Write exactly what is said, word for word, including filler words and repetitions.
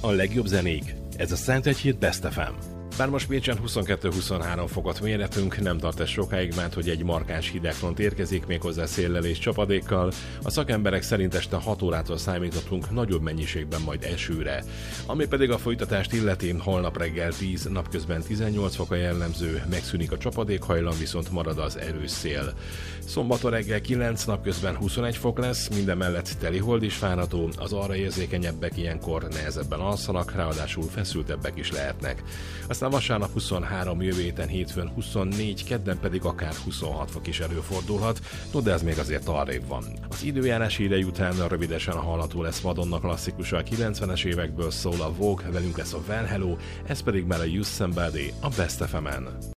a legjobb zenék. Ez a Szentegyhíd Best ef em. Bár most Pécsen huszonkettő-huszonhárom fokot mérhetünk, nem tart ez sokáig, mert hogy egy markáns hidegfront érkezik méghozzá széllel és csapadékkal. A szakemberek szerint este hat órától számíthatunk nagyobb mennyiségben majd esőre. Ami pedig a folytatást illeti, holnap reggel tíz, napközben tizennyolc fok a jellemző, megszűnik a csapadékhajlam, viszont marad az erős szél. Szombaton reggel kilenc, napközben huszonegy fok lesz, minden mellett telihold is várható, az arra érzékenyebbek ilyenkor nehezebben alszanak, ráadásul feszültebbek is lehetnek. Aztán vasárnap huszonhárom, jövő héten hétfőn huszonnégy, kedden pedig akár huszonhat fok is előfordulhat, no de ez még azért arrébb van. Az időjárási idei után rövidesen hallható lesz Madonna klasszikus, a kilencvenes évekből szól a Vogue, velünk lesz a Well Hello, ez pedig már a Use Somebody a Best ef emen.